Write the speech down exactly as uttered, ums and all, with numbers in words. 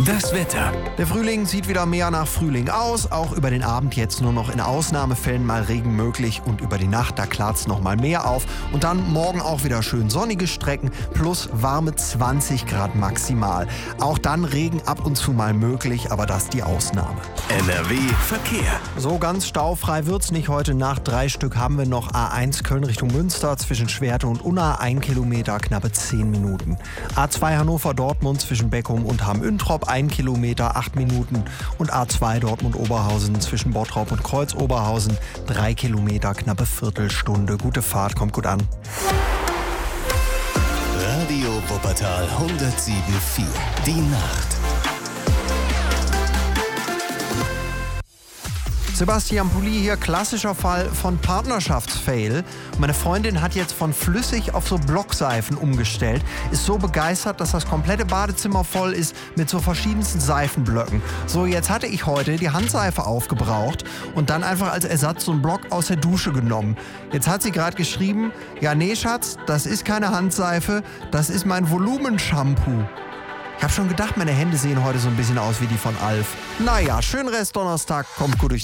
Das Wetter. Der Frühling sieht wieder mehr nach Frühling aus. Auch über den Abend jetzt nur noch in Ausnahmefällen mal Regen möglich. Und über die Nacht, da klart es noch mal mehr auf. Und dann morgen auch wieder schön sonnige Strecken plus warme zwanzig Grad maximal. Auch dann Regen ab und zu mal möglich, aber das die Ausnahme. N R W Verkehr. So ganz staufrei wird's nicht heute Nacht. Drei Stück haben wir noch. A eins Köln Richtung Münster zwischen Schwerte und Unna, ein Kilometer, knappe zehn Minuten. A zwei Hannover-Dortmund zwischen Beckum und Hamm-Üntrop, ein Kilometer, acht Minuten. Und A zwei Dortmund-Oberhausen zwischen Bottrop und Kreuz-Oberhausen, drei Kilometer, knappe Viertelstunde. Gute Fahrt, kommt gut an. Radio Wuppertal hundertsieben Komma vier. Die Nacht. Sebastian Pulli hier, klassischer Fall von Partnerschaftsfail. Meine Freundin hat jetzt von flüssig auf so Blockseifen umgestellt, ist so begeistert, dass das komplette Badezimmer voll ist mit so verschiedensten Seifenblöcken. So, jetzt hatte ich heute die Handseife aufgebraucht und dann einfach als Ersatz so einen Block aus der Dusche genommen. Jetzt hat sie gerade geschrieben, ja nee Schatz, das ist keine Handseife, das ist mein Volumenshampoo. Ich habe schon gedacht, meine Hände sehen heute so ein bisschen aus wie die von Alf. Naja, schönen Rest Donnerstag, kommt gut durch